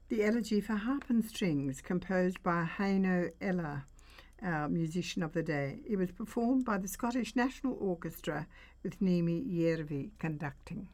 The Elegy for Harp and Strings, composed by Heino Eller, our musician of the day. It was performed by the Scottish National Orchestra with Niemi Järvi conducting.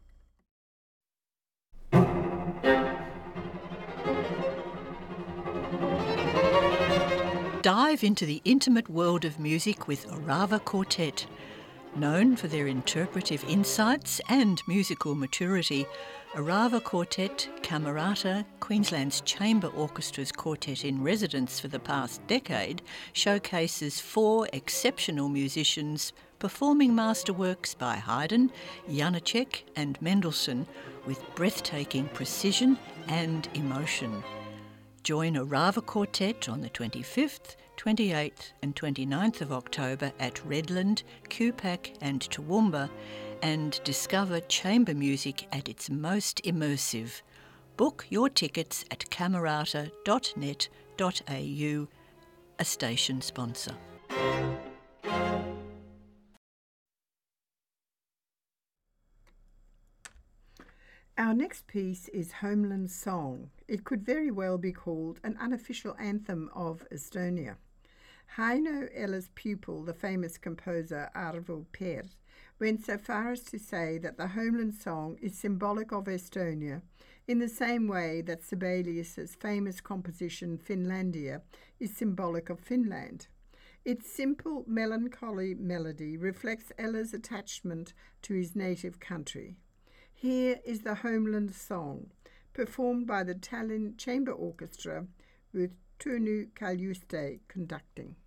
Dive into the intimate world of music with Orava Quartet. Known for their interpretive insights and musical maturity, Orava Quartet, Camerata, Queensland's Chamber Orchestra's quartet in residence for the past decade, showcases 4 exceptional musicians performing masterworks by Haydn, Janacek and Mendelssohn with breathtaking precision and emotion. Join Orava Quartet on the 25th, 28th and 29th of October at Redland, QPAC and Toowoomba and discover chamber music at its most immersive. Book your tickets at camerata.net.au, a station sponsor. Our next piece is Homeland Song. It could very well be called an unofficial anthem of Estonia. Heino Eller's pupil, the famous composer Arvo Pärt, went so far as to say that the Homeland Song is symbolic of Estonia in the same way that Sibelius's famous composition Finlandia is symbolic of Finland. Its simple, melancholy melody reflects Eller's attachment to his native country. Here is the Homeland Song, performed by the Tallinn Chamber Orchestra with Tõnu Kaljuste conducting.